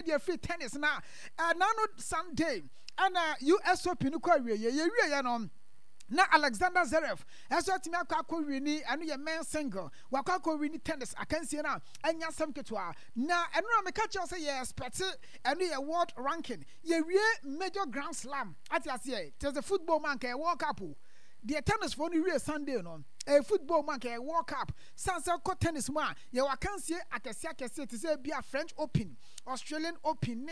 the free tennis na nano Sunday and US Open no kwa wie ye no na Alexander Zverev eso atimi akwa wini anu ye men single wakwa wini tennis akansie na anya sam ketwa na enu na meka che say ye expect anu ye world ranking ye wie major grand slam atiase there's a football man ka World Cup the tennis for no wie Sunday no a football man ka World Cup sansa ko tennis ma ye wakansie akese te say bia French Open, Australian Open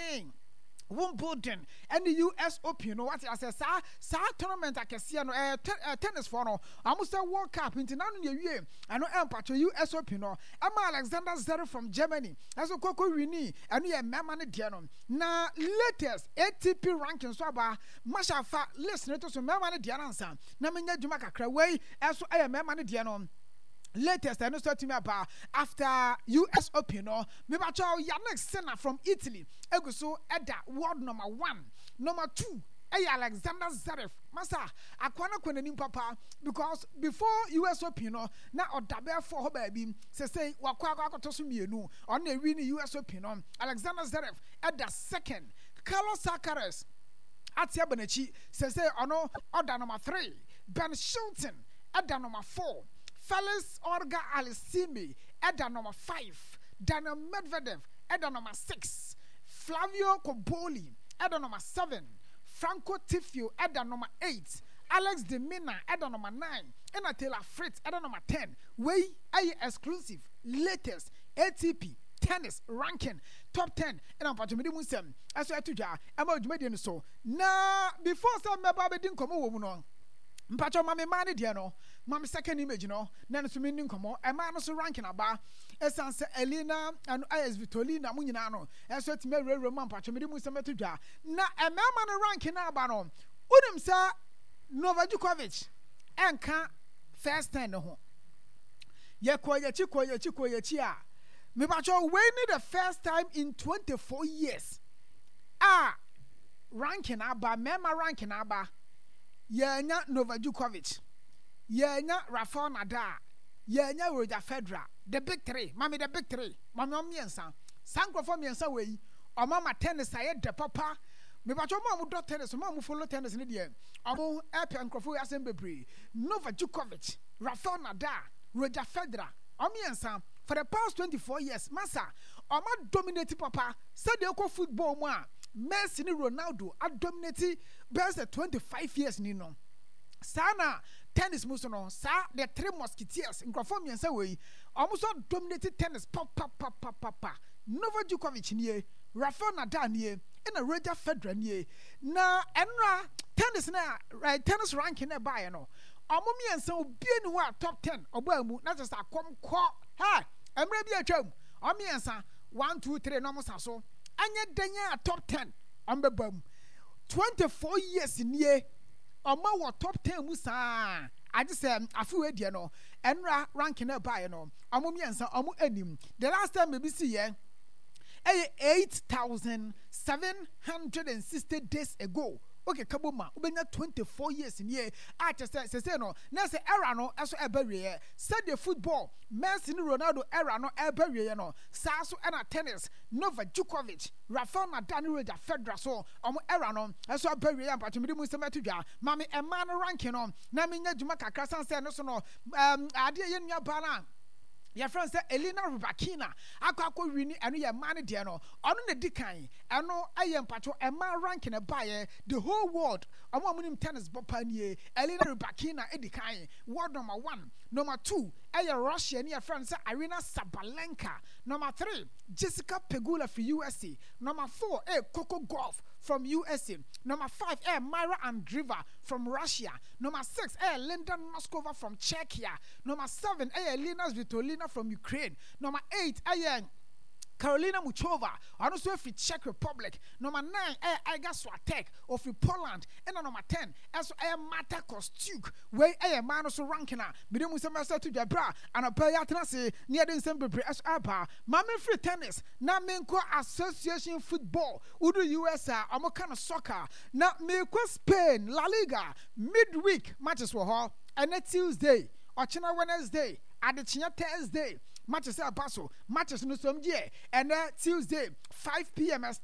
Wimbledon and the US Open, what I say, sa tournament I can see no tennis for no. Almost a World Cup into none year. I know to US Open no. I'm Alexander Zverev from Germany. As a Coco Rini and yeah, Mamma Diano. Now latest ATP ranking so ba Masha fa listen to some Mamma Diana. Namina Dumaka Craway as I am Mamma Diano. Latest I know start to me about after US Open no me ba chow Yannick Sinner from Italy eguso eda world number 1 number 2 Alexander Zverev masa akwana kwenanim papa because before US Open no na odabe for ho baby say wakwa akotoso mienu on na win US Open no Alexander Zverev eda second Carlos Alcaraz atia benachi say ono order number 3 Ben Shelton eda number 4 Felix Orga Alisimi, Edda number 5. Daniel Medvedev, Edda number 6. Flavio Cobolli, Edda number 7. Franco Tiffio, Edda number 8. Alex de Mina, Edda number 9. And Taylor Fritz, Edda number 10. Way exclusive, latest ATP tennis ranking top 10. And I'm part of Musem. As I told you, I'm out of so. Now, before some member didn't come over. Mpacho mame mani dia no mame second image no na no sumi nkomo e ma no so ranking aba esanse Elena and IS Vitolina munyina no eso time rewre ma mpacho me mu semeto dwa na e ma no ranking aba no unim sa Novak Djokovic enka first 10 no ho ye koyechi a me mpacho winning the first time in 24 years ranking aba mema ranking aba Yenya Novak Djokovic, Yenya Rafael Nadal, Yenya Roger Federer, the big three, Mommy the big three, Mamma Miensa, Sanko for Miensa way, or Mama tennis, I had the papa, me but your mom would not tennis, mom follow tennis in the end. Amo Epi and Crofu Assembly, Novak Djokovic, Rafael Nadal, Roger Federer, Omiensa, for the past 24 years, Massa, Oma dominated papa, said the Oko football one. Messi ni Ronaldo a dominated best 25 years ni no. Sana tennis muso no sa the three musketeers in conform yensa way almost dominated tennis pop. Novak Djokovic ni Rafael Nadal ni and a Roger Federer ni na enra tennis na right tennis ranking na buy no. Omomi yensa obi ni wa top 10 oba mu na just akom ko ha emre bi atwam omi yensa 1 2 3 no mo so anya danya top 10 ambebam 24 years in ye oma wo top 10 musa I just say afu we die no enra ranking na buy no omo miensa omo anim the last time maybe see ye 8,760 days ago. Okay, Kabuma, ubenya 24 years in year. I just say no. Now say era no, also eberie. Said the football, Messi, Ronaldo era no eberie no. Sasu and tennis, Novak Djokovic, Rafael Nadal, Roger Federer so era no. Also eberie, but me mu semetuja. Mami e man ranking on. Na me nya djuma kakra san say no so no. Ade ye nua bana. Your friend said Elena Rybakina. Akwa wini anu ye man de no. Onu ne dikan. Anu ayem patro e man ranking e buy the whole world. Omo amunim tennis bopa nie. Elena Rybakina e dikan. World number 1. Number 2, Russia and your friend said Irina Sabalenka. Number 3, Jessica Pegula for USA. Number 4, Coco Gauff from USA. Number 5, Myra Andreeva from Russia. Number 6, Linda Noskova from Czechia. Number 7, Elena Svitolina from Ukraine. Number 8, Karolina Muchova, also from Czech Republic. Number 9, Iga Swiatek of Poland. And number 10, Marta Kostyuk, where man also ranking. Bidimu semester to the bra and a payatna say near the assembly as Abba. Mammy free tennis, na menko association football, Udu USA, Amokana soccer, na menko Spain, La Liga, midweek matches were all, and next Tuesday, or China Wednesday, at the China Thursday. Matches are Basso, matches no some year, and Tuesday, 5 p.m.